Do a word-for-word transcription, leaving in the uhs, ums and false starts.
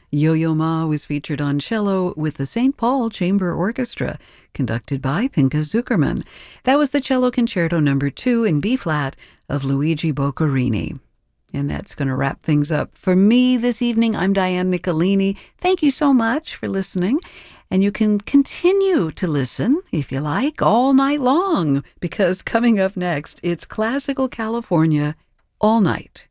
Yo-Yo Ma was featured on cello with the Saint Paul Chamber Orchestra, conducted by Pinchas Zukerman. That was the Cello Concerto Number two in B-flat of Luigi Boccherini. And that's going to wrap things up for me this evening. I'm Diane Nicolini. Thank you so much for listening. And you can continue to listen, if you like, all night long, because coming up next, it's Classical California all night.